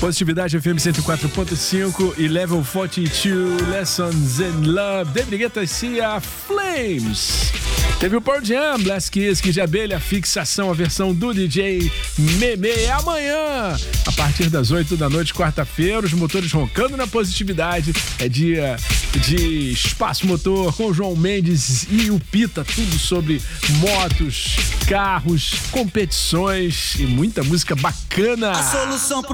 Positividade FM 104.5 e Level 42, Lessons in Love. David Guetta e Sia, Flames. Teve o Pearl Jam, Blast Kiss, Kid de Abelha, Fixação, a versão do DJ Meme. Amanhã, a partir das 8 da noite, quarta-feira, os motores roncando na Positividade. É dia de Espaço Motor com o João Mendes e o Pita. Tudo sobre motos, carros, competições e muita música bacana. A solução